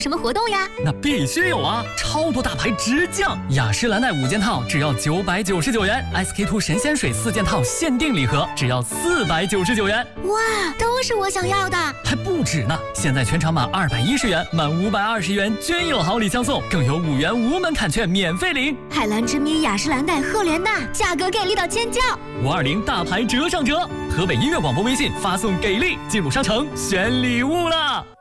什么活动呀？ 那必须有啊！超多大牌直降，雅诗兰黛5件套只要999元 ，SK-2 神仙水4件套限定礼盒只要499元。 哇，都是我想要的， 还不止呢！现在全场满210元，满520元均有好礼相送，更有5元无门槛券免费领。 海蓝之谜、雅诗兰黛、赫莲娜，价格给力到尖叫 ！520大牌折上折，河北音乐广播微信发送给力，进入商城选礼物了。